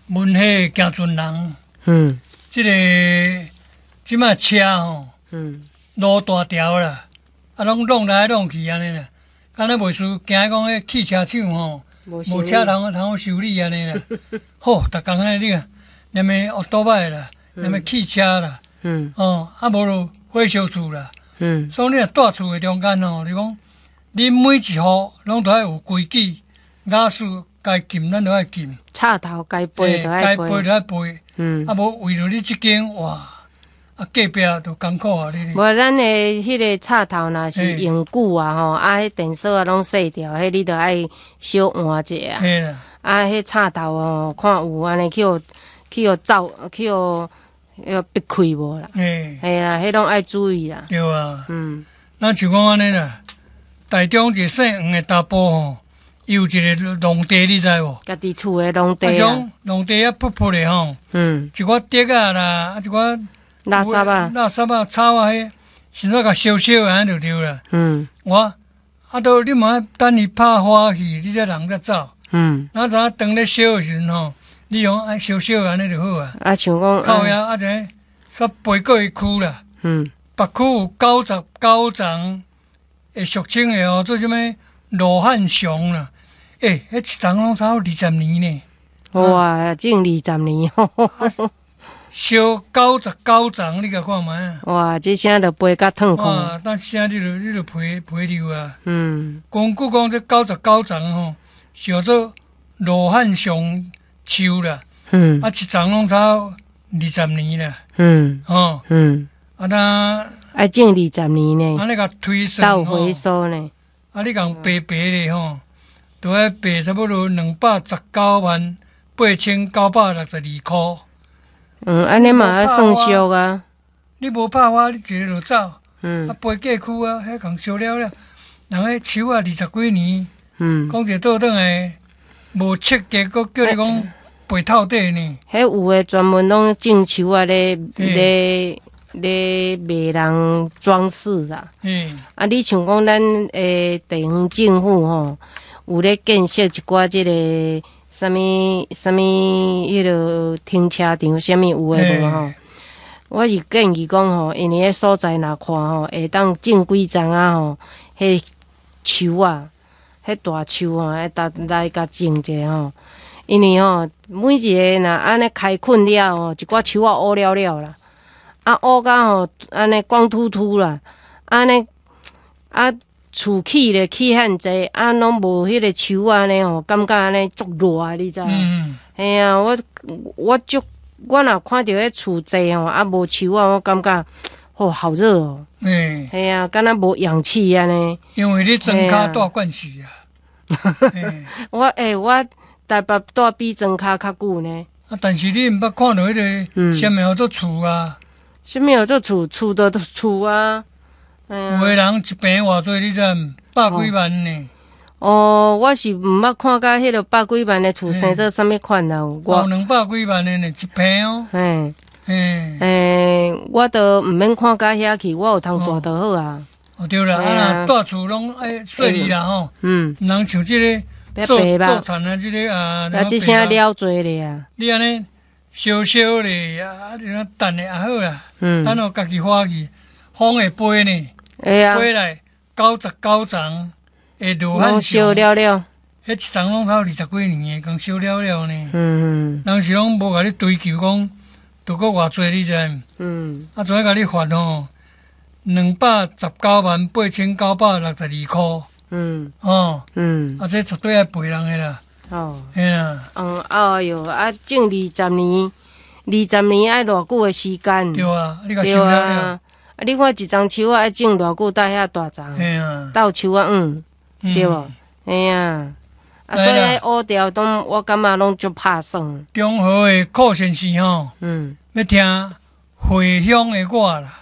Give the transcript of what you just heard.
问迄行船人，即摆车吼，路大条啦，拢弄来弄去安尼啦，敢若袂输惊讲迄汽车厂吼，无车通修理安尼啦。吼，逐工安尼你啊，连个奥多摆啦，连个汽车啦，啊无就火烧厝啦。所以你若住厝的中间吼，你讲你每一户拢都要有规矩，雅俗该禁咱都要禁， 插头该背就爱背， 就要背。啊无为着你即间哇，啊隔壁就艰苦啊你。 无咱的迄个插头若是用久啊吼，啊迄电锁啊拢碎掉，迄你着爱小换者啊。 嘿啦。 啊迄插头哦，看有安尼去互走，去互别开无啦。嘿啦，迄拢爱注意啦。 对啊。咱像讲安尼啦，台中一个姓黄的查甫吼，伊有一个农地，你知无？ 家己厝的农地啊。 像农地啊，噗噗的吼。一寡竹啊啦，啊一寡垃圾啊、草啊，迄现在甲烧烧安尼就对啦。我都你嘛等伊拍花去，你这人才走。哪知影当咧烧的时阵吼，你用爱烧烧安尼就好啊。 啊，像讲靠呀，啊这煞飞过去区啦。北区有99层会俗称的哦，做啥物罗汉松啦。迄一层拢差不多20年呢。 哇，种20年哦。 烧99层，你甲看觅啊。 哇，这声着飞甲脱空。 哇，但声你就赔溜啊。根据讲这99层吼，叫做罗汉松树啦。啊，一层拢差20年啦。啊，那爱种20年呢。 安尼甲推算吼，回收呢。 啊，你共白咧吼，都要白差不多2198962箍。 安尼嘛要算俗啊。 你无拍花，你一个就走。啊，飞过区啊，迄共烧了，人迄树啊20几年。讲者倒转来无切结，佫叫你讲赔透底呢。 迄有诶专门拢种树啊咧卖人装饰啦。啊，你像讲咱地方政府吼，有咧建设一寡即个啥物，迄落停车场，啥物有诶无吼？我是建议讲吼，因为迄所在若看吼，会当种几丛啊吼，迄树啊，迄大树吼，来甲种者吼。因为吼，每一个若安尼开垦了吼，一寡树啊乌了了啦。啊，乌甲吼，安尼光秃秃啦，安尼啊，厝起咧起遐济，啊，拢无迄个树安尼吼，感觉安尼足热，你知？嘿啊，我若看到迄厝济吼，啊无树啊，我感觉哦，好热哦。嘿啊，敢若无氧气安尼。 因为你庄骹大惯势啊。 我台北住比庄骹较久呢。 啊，但是你毋捌看到迄个啥物叫做厝啊？ 啥物叫做厝的厝啊？ 有个人一平偌济，你知毋？100几万呢。 哦，我是毋捌看到迄个100几万的厝生做啥物款啊？有 200几万的呢，一平哦。 我都毋免看到遐去，我有通住就好啊。 哦，对啦，啊，若住厝拢爱细腻啦吼。毋通像即个做田啊，即个啊。 啊，即声了济咧啊。 你安尼烧烧咧啊，就等咧也好啦。等互家己花去，风会飞呢。飞来99层的罗汉烧了了。 迄一层拢头20几年的，共烧了了呢。当时拢无甲你追求讲，着搁偌济，你知？啊，怎甲你罚吼？2198962箍。啊，这绝对爱赔人的啦。嘿啦。 哎哟，啊，种20年爱偌久的时间？ 对啊，你甲烧了了。 啊，你看一丛树啊，爱种偌久，带遐大丛。稻树啊，对无？嘿啊。啊，所以乌调拢，我感觉拢足拍算。 中和的顾先生吼，要听回乡的歌啦。